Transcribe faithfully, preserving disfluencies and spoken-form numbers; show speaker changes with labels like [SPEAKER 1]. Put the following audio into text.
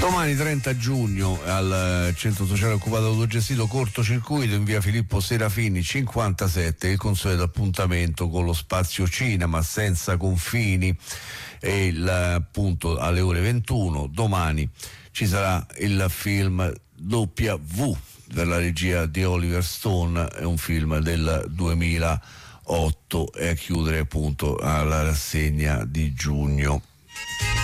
[SPEAKER 1] Domani trenta giugno al centro sociale occupato autogestito cortocircuito in via Filippo Serafini cinquantasette, il consueto appuntamento con lo spazio cinema senza confini, e il, appunto alle ore ventuno domani ci sarà il film W per la regia di Oliver Stone, è un film del duemilaotto, e a chiudere appunto alla rassegna di giugno.